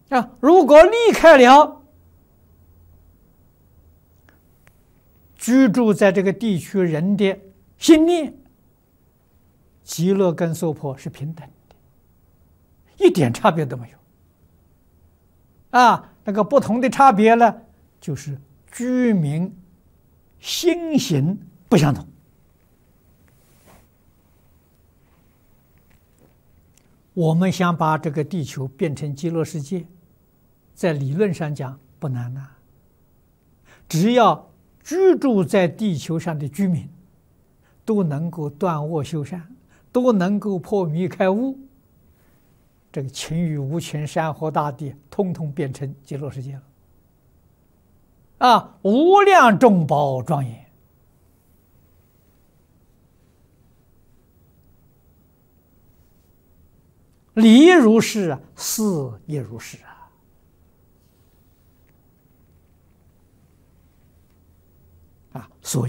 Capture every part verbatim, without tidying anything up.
啊，如果离开了居住在这个地区人的心念，极乐跟娑婆是平等的，一点差别都没有。啊，那个不同的差别呢，就是居民心行不相同。我们想把这个地球变成极乐世界，在理论上讲不难呐、啊，只要居住在地球上的居民都能够断恶修善，都能够破迷开悟，这个情与无情、山河大地，通通变成极乐世界了。啊，无量众宝庄严。理如是啊，事也如是啊。啊，所以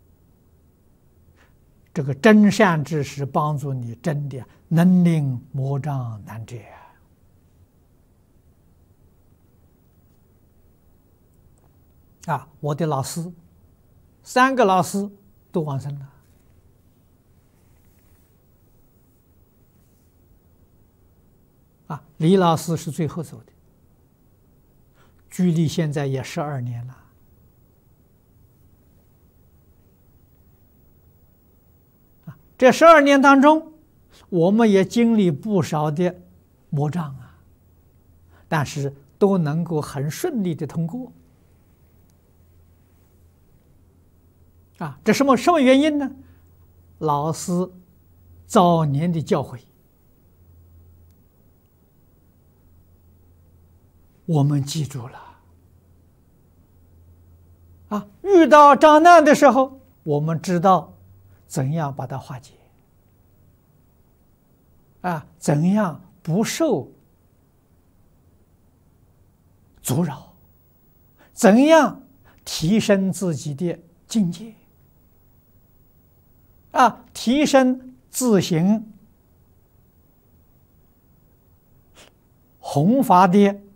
这个真善知识帮助你，真的能令魔障难遮啊！啊，我的老师，三个老师都往生了。啊，李老师是最后走的，距离现在也十二年了。啊，这十二年当中，我们也经历不少的魔障啊，但是都能够很顺利的通过。啊，这什么什么原因呢？老师早年的教诲，我们记住了。啊，遇到障难的时候，我们知道怎样把它化解。啊，怎样不受阻扰？怎样提升自己的境界？啊，提升自行弘法的